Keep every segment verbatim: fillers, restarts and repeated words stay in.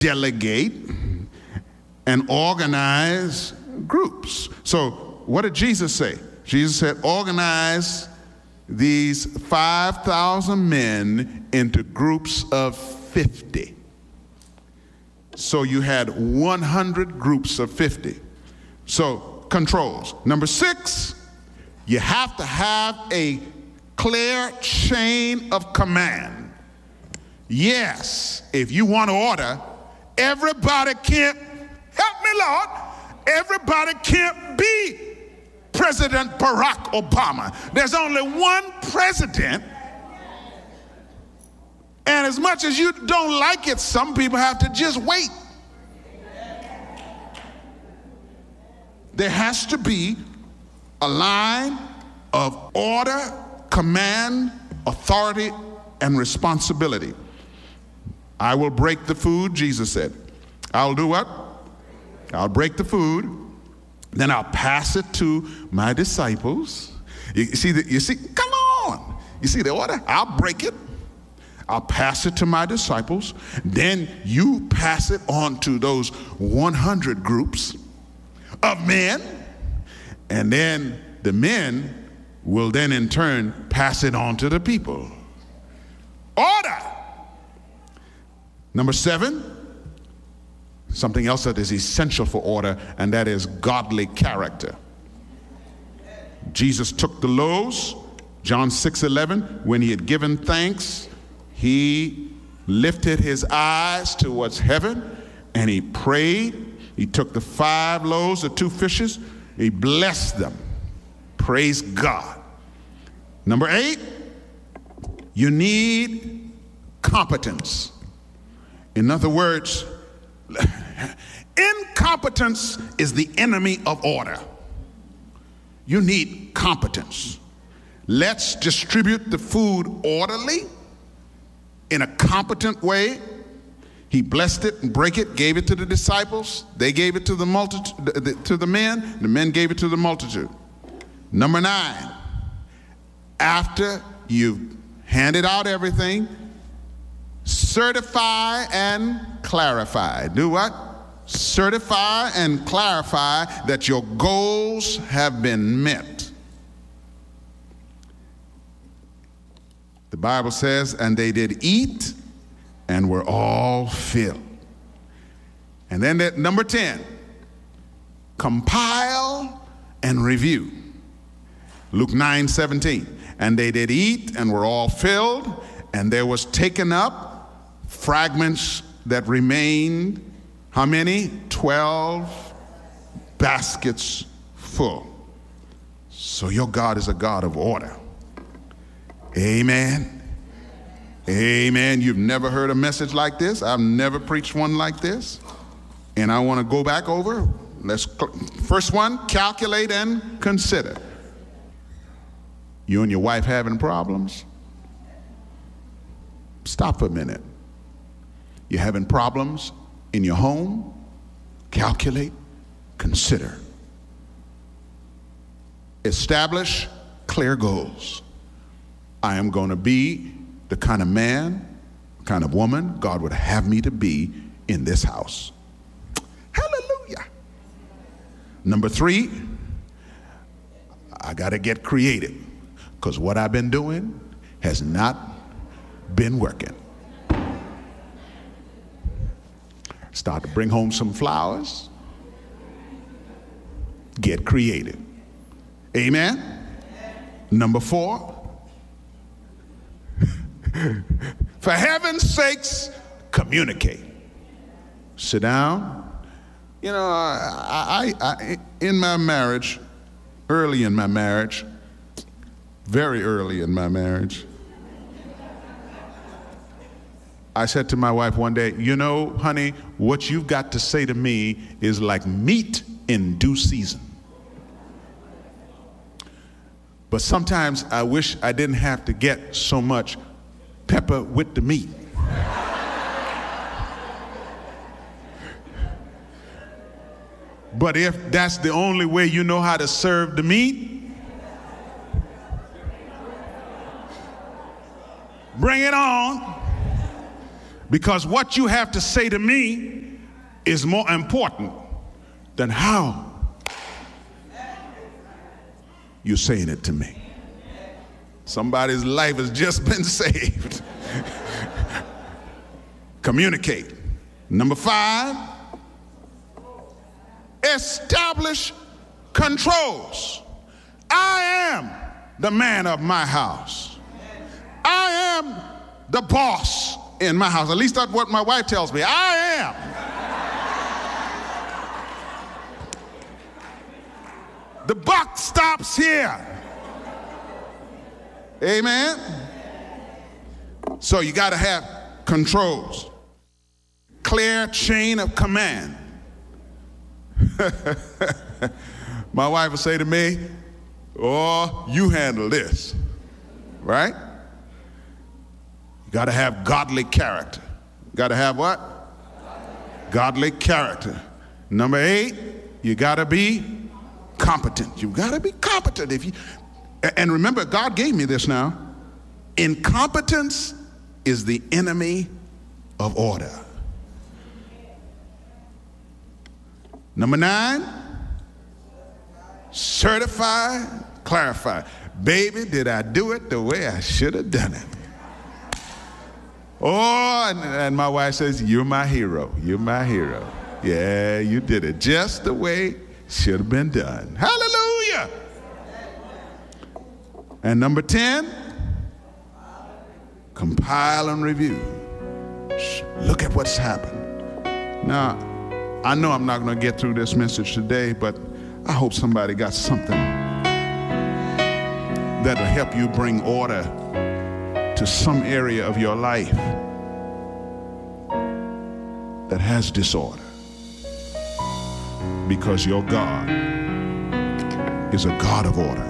delegate and organize groups. So what did Jesus say? Jesus said, organize these five thousand men into groups of fifty. So you had one hundred groups of fifty. So controls. Number six, you have to have a clear chain of command. Yes, if you want order, everybody can't, help me Lord, everybody can't be President Barack Obama. There's only one president, and as much as you don't like it, some people have to just wait. There has to be a line of order, command, authority, and responsibility. I will break the food, Jesus said. I'll do what? I'll break the food, then I'll pass it to my disciples. You see, the, you see, come on. You see the order? I'll break it. I'll pass it to my disciples. Then you pass it on to those one hundred groups of men. And then the men will then in turn pass it on to the people. Order. Number seven, something else that is essential for order, and that is godly character. Jesus took the loaves, John six eleven, when he had given thanks, he lifted his eyes towards heaven and he prayed. He took the five loaves, the two fishes, he blessed them. Praise God. Number eight, you need competence. In other words, incompetence is the enemy of order. You need competence. Let's distribute the food orderly, in a competent way. He blessed it and broke it, gave it to the disciples. They gave it to the multitude, to the men. The men gave it to the multitude. Number nine, after you've handed out everything, certify and clarify. Do what? Certify and clarify that your goals have been met. The Bible says, and they did eat and were all filled. And then at number ten, compile and review. Luke nine seventeen. And they did eat and were all filled, and there was taken up fragments that remained, how many? Twelve baskets full. So your God is a God of order. Amen. Amen. You've never heard a message like this. I've never preached one like this. And I want to go back over. Let's first one, calculate and consider. You and your wife having problems? Stop for a minute. You're having problems in your home? Calculate, consider. Establish clear goals. I am going to be the kind of man, kind of woman God would have me to be in this house. Hallelujah. Number three, I got to get creative, because what I've been doing has not been working. Start to bring home some flowers. Get creative. Amen. Number four, for heaven's sakes, communicate. Sit down. You know, I, I, I, in my marriage, early in my marriage, very early in my marriage, I said to my wife one day, you know, honey, what you've got to say to me is like meat in due season. But sometimes I wish I didn't have to get so much pepper with the meat. But if that's the only way you know how to serve the meat, bring it on. Because what you have to say to me is more important than how you're saying it to me. Somebody's life has just been saved. Communicate. Number five, establish controls. I am the man of my house. I am the boss in my house. At least that's what my wife tells me. I am. The buck stops here. Amen. So you got to have controls. Clear chain of command. My wife will say to me, oh, you handle this, right? You got to have godly character. Got to have what? Godly character. Number eight, you got to be competent. You got to be competent. If you, and remember, God gave me this now. Incompetence is the enemy of order. Number nine, certify, clarify. Baby, did I do it the way I should have done it? Oh, and, and my wife says, you're my hero. You're my hero. Yeah, you did it just the way it should have been done. Hallelujah. And number ten, compile and review. Look at what's happened. Now, I know I'm not going to get through this message today, but I hope somebody got something that'll help you bring order to some area of your life that has disorder. Because your God is a God of order.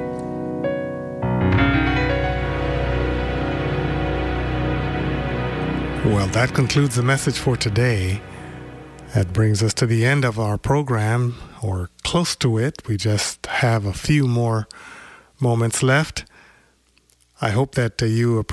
Well, that concludes the message for today. That brings us to the end of our program, or close to it. We just have a few more moments left. I hope that uh, you appreciate